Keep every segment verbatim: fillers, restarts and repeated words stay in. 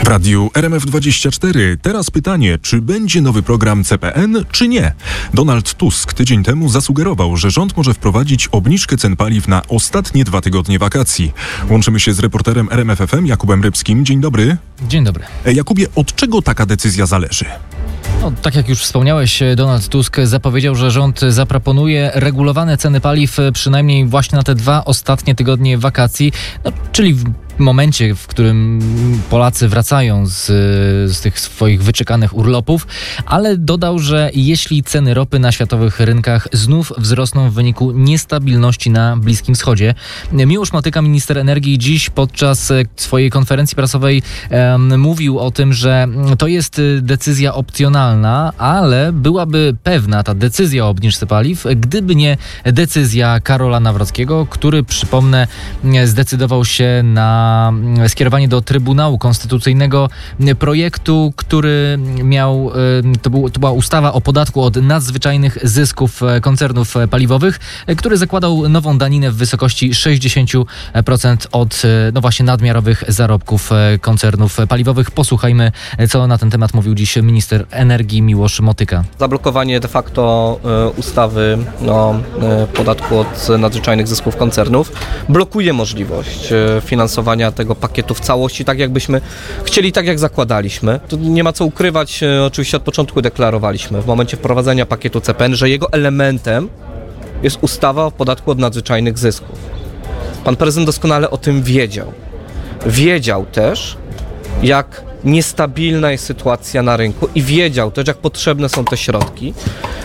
W radiu R M F dwadzieścia cztery teraz pytanie, czy będzie nowy program C P N, czy nie? Donald Tusk tydzień temu zasugerował, że rząd może wprowadzić obniżkę cen paliw na ostatnie dwa tygodnie wakacji. Łączymy się z reporterem R M F F M Jakubem Rybskim. Dzień dobry. Dzień dobry. Jakubie, od czego taka decyzja zależy? No, tak jak już wspomniałeś, Donald Tusk zapowiedział, że rząd zaproponuje regulowane ceny paliw przynajmniej właśnie na te dwa ostatnie tygodnie wakacji, no, czyli w momencie, w którym Polacy wracają z, z tych swoich wyczekanych urlopów, ale dodał, że jeśli ceny ropy na światowych rynkach znów wzrosną w wyniku niestabilności na Bliskim Wschodzie. Miłosz Motyka, minister energii, dziś podczas swojej konferencji prasowej um, mówił o tym, że to jest decyzja opcjonalna, ale byłaby pewna ta decyzja o obniżce paliw, gdyby nie decyzja Karola Nawrockiego, który, przypomnę, zdecydował się na skierowanie do Trybunału Konstytucyjnego projektu, który miał, to, był, to była ustawa o podatku od nadzwyczajnych zysków koncernów paliwowych, który zakładał nową daninę w wysokości sześćdziesiąt procent od, no właśnie, nadmiarowych zarobków koncernów paliwowych. Posłuchajmy, co na ten temat mówił dziś minister energii Miłosz Motyka. Zablokowanie de facto ustawy o podatku od nadzwyczajnych zysków koncernów blokuje możliwość finansowania tego pakietu w całości, tak jakbyśmy chcieli, tak jak zakładaliśmy. Tu nie ma co ukrywać, oczywiście od początku deklarowaliśmy w momencie wprowadzenia pakietu C P N, że jego elementem jest ustawa o podatku od nadzwyczajnych zysków. Pan prezydent doskonale o tym wiedział. Wiedział też, jak niestabilna jest sytuacja na rynku i wiedział też, jak potrzebne są te środki,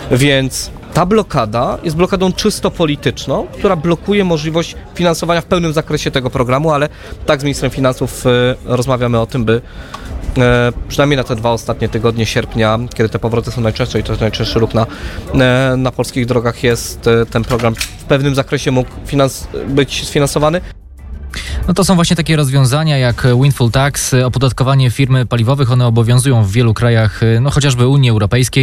więc ta blokada jest blokadą czysto polityczną, która blokuje możliwość finansowania w pełnym zakresie tego programu, ale tak z ministrem finansów y, rozmawiamy o tym, by y, przynajmniej na te dwa ostatnie tygodnie sierpnia, kiedy te powroty są najczęstsze i to jest najczęstszy ruch na, y, na polskich drogach, jest y, ten program w pewnym zakresie mógł finans- być sfinansowany. No to są właśnie takie rozwiązania jak windfall tax, opodatkowanie firm paliwowych. One obowiązują w wielu krajach, no chociażby Unii Europejskiej.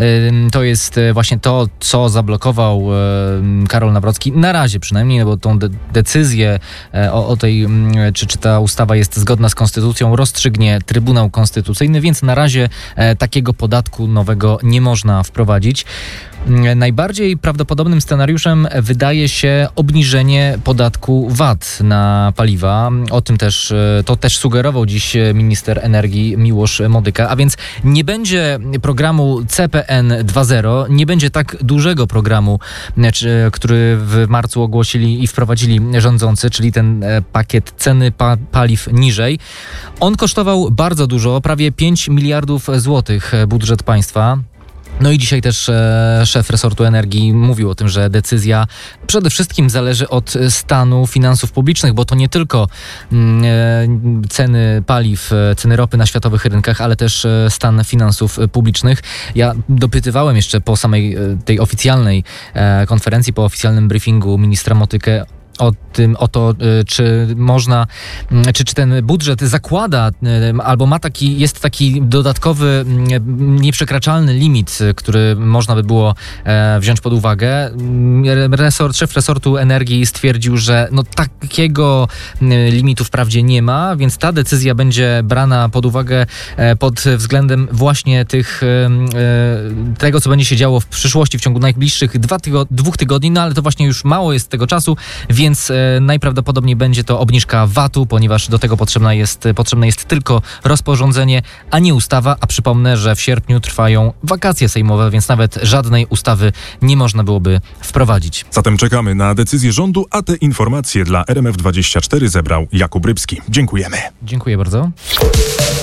To jest właśnie to, co zablokował Karol Nawrocki. Na razie przynajmniej, no bo tą de- decyzję o, o tej, czy, czy ta ustawa jest zgodna z konstytucją, rozstrzygnie Trybunał Konstytucyjny, więc na razie takiego podatku nowego nie można wprowadzić. Najbardziej prawdopodobnym scenariuszem wydaje się obniżenie podatku V A T na paliwa. O tym też, to też sugerował dziś minister energii Miłosz Motyka, a więc nie będzie programu C P N dwa zero, nie będzie tak dużego programu, który w marcu ogłosili i wprowadzili rządzący, czyli ten pakiet ceny pa- paliw niżej. On kosztował bardzo dużo, prawie pięć miliardów złotych budżet państwa. No i dzisiaj też e, szef resortu energii mówił o tym, że decyzja przede wszystkim zależy od stanu finansów publicznych, bo to nie tylko mm, e, ceny paliw, e, ceny ropy na światowych rynkach, ale też e, stan finansów publicznych. Ja dopytywałem jeszcze po samej e, tej oficjalnej e, konferencji, po oficjalnym briefingu ministra Motykę o tym, o to, czy można, czy, czy ten budżet zakłada, albo ma taki, jest taki dodatkowy, nieprzekraczalny limit, który można by było wziąć pod uwagę. Resort, szef resortu energii stwierdził, że no takiego limitu wprawdzie nie ma, więc ta decyzja będzie brana pod uwagę pod względem właśnie tych, tego, co będzie się działo w przyszłości w ciągu najbliższych dwa tygo- dwóch tygodni, no ale to właśnie już mało jest tego czasu, więc Więc najprawdopodobniej będzie to obniżka V A T u, ponieważ do tego potrzebna jest, potrzebne jest tylko rozporządzenie, a nie ustawa. A przypomnę, że w sierpniu trwają wakacje sejmowe, więc nawet żadnej ustawy nie można byłoby wprowadzić. Zatem czekamy na decyzję rządu, a te informacje dla R M F dwadzieścia cztery zebrał Jakub Rybski. Dziękujemy. Dziękuję bardzo.